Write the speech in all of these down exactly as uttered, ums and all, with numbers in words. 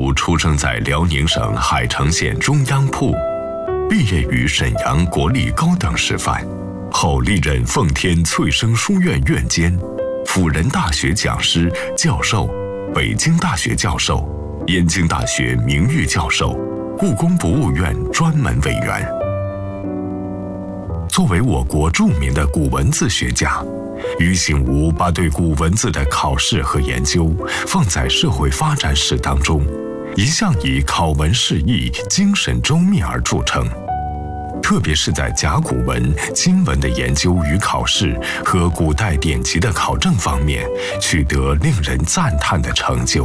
吾出生在辽宁省海城县中央铺，毕业于沈阳国立高等师范，后历任奉天翠生书院院监、辅仁大学讲师、教授、北京大学教授、燕京大学名誉教授、故宫博物院专门委员。作为我国著名的古文字学家，俞醒吾把对古文字的考试和研究放在社会发展史当中，一向以考文释义、精神周密而著称。特别是在甲骨文、金文的研究与考试和古代典籍的考证方面，取得令人赞叹的成就。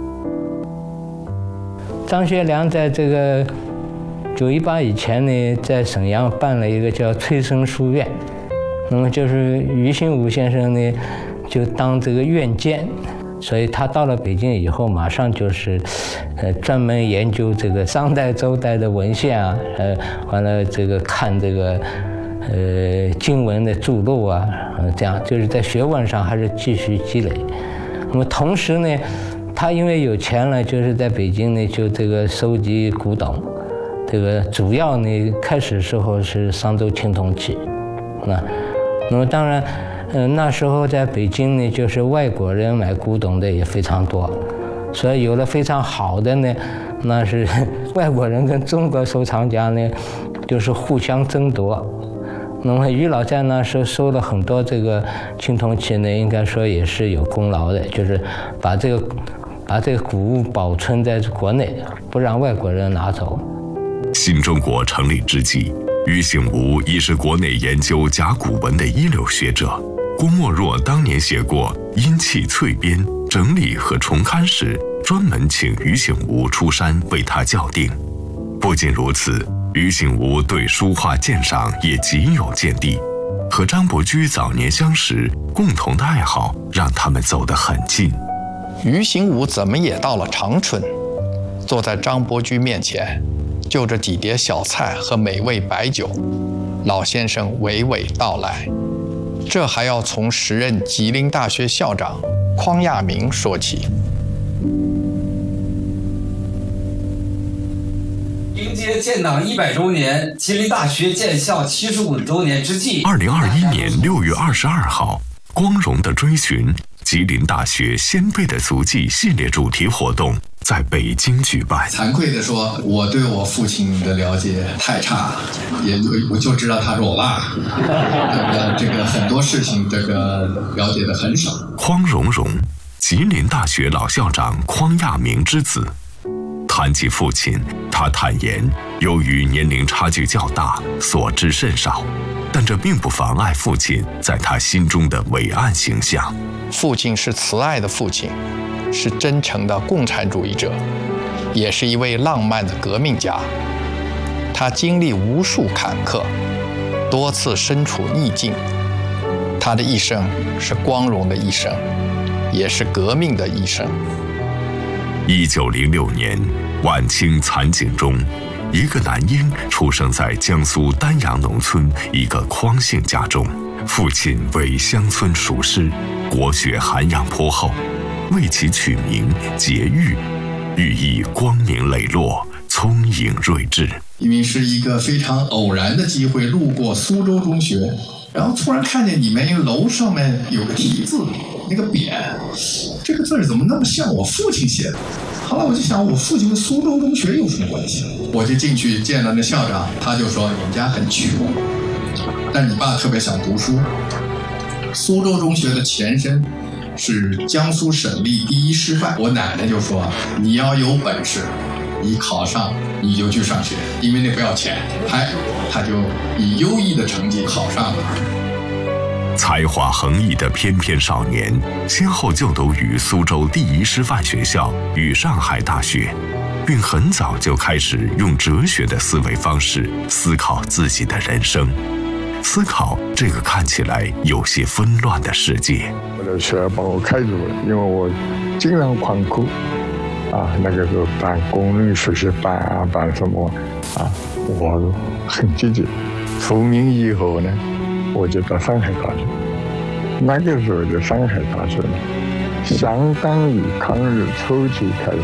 张学良在这个九一八以前呢，在沈阳办了一个叫翠生书院，那么就是俞醒吾先生呢，就当这个院监，所以他到了北京以后，马上就是，呃，专门研究这个商代、周代的文献啊，呃，完了这个看这个，呃，经文的著录啊，呃，这样就是在学问上还是继续积累。那么同时呢，他因为有钱了，就是在北京呢，就这个收集古董。这个主要呢，开始时候是商周青铜器，那，那么当然，呃，那时候在北京呢，就是外国人买古董的也非常多，所以有了非常好的呢，那是外国人跟中国收藏家呢，就是互相争夺。那么俞老在那时候收了很多这个青铜器呢，应该说也是有功劳的，就是把这个把这个古物保存在国内，不让外国人拿走。 新中国成立之际，俞醒吾已是国内研究甲骨文的一流学者。郭沫若当年写过《阴气淬编》整理和重刊时，专门请俞醒吾出山为他校订。不仅如此，俞醒吾对书画鉴赏也极有见地，和张伯驹早年相识，共同的爱好让他们走得很近。 俞醒吾怎么也到了长春，坐在张伯驹面前，就着几碟小菜和美味白酒，老先生娓娓道来。这还要从时任吉林大学校长匡亚明说起。 迎接建党一百周年、吉林大学建校七十五周年之际， 二零二一年六月二十二号，光荣的追寻吉林大学先辈的足迹系列主题活动在北京举办。 惭愧地说，我对我父亲的了解太差了，也就我就知道他是我爸，这个这个很多事情这个了解的很少。 匡荣荣，吉林大学老校长匡亚明之子。谈及父亲，他坦言，由于年龄差距较大，所知甚少，但这并不妨碍父亲在他心中的伟岸形象。 父亲是慈爱的父亲，是真诚的共产主义者，也是一位浪漫的革命家。他经历无数坎坷，多次身处逆境。他的一生是光荣的一生，也是革命的一生。 一九零六年，晚清残景中，一个男婴出生在江苏丹阳农村一个匡姓家中，父亲为乡村塾师，国学涵养颇厚，为其取名节育，寓意光明磊落，聪颖睿智。 因为是一个非常偶然的机会，路过苏州中学，然后突然看见里面一个楼上面有个题字，那个匾，这个字怎么那么像我父亲写的？后来我就想，我父亲跟苏州中学有什么关系？我就进去见了那校长，他就说：“你们家很穷，但你爸特别想读书。苏州中学的前身是江苏省立第一师范。我奶奶就说：你要有本事，你考上你就去上学，因为那不要钱。哎，他就以优异的成绩考上了。” 才华横溢的翩翩少年，先后就读于苏州第一师范学校与上海大学，并很早就开始用哲学的思维方式思考自己的人生，思考这个看起来有些纷乱的世界。 我的学校把我开除了，因为我经常旷课啊，那个时候办工人实习班啊，办什么啊，我很积极。出名以后呢，我就到上海大学，那个时候的上海大学呢，相当于抗日初期开始